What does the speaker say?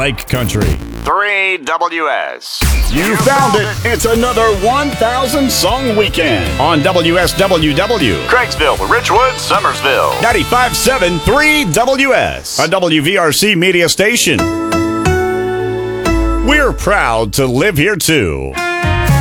Lake Country. 3WS. You found it. It's another 1,000 song weekend on WSWW. Craigsville, Richwood, Summersville. 95.7 3WS, a WVRC media station. We're proud to live here too.